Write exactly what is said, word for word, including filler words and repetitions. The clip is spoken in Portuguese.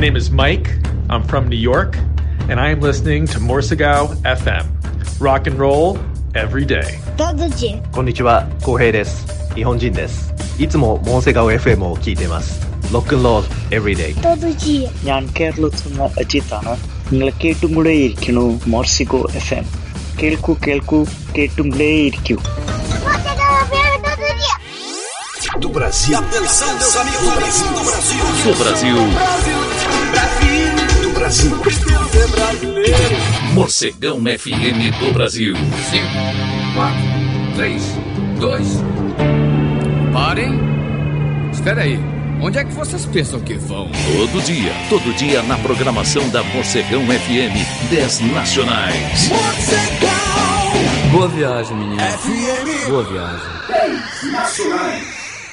name is Mike. I'm from New York, and I am listening to Morsegaon F M. Rock and roll every day. todo dia. こんにちは、浩平です。日本人です。いつもモンセガオ エフエム を聞いています。Rock and roll every day. todo dia. ഞാൻ കേരളത്തിൽ നിന്ന് അജിത്താണ്. നിങ്ങൾ കേട്ടുകൊണ്ടേയിരിക്കുന്നു മോർസിഗോ F M. കേൾക്കൂ കേൾക്കൂ കേട്ടുകൊണ്ടേയിരിക്കൂ. Do Brasil. Atenção, meus amigos do Brasil. Do Brasil. Do Brasil. Do Brasil. Brasileiro. Morcegão F M do Brasil. cinco, quatro, três, dois. Parem. Espera aí. Onde é que vocês pensam que vão? Todo dia, todo dia na programação da Morcegão F M, dez nacionais. Morcegão. Boa viagem, menino. F M. Boa viagem. dez nacionais.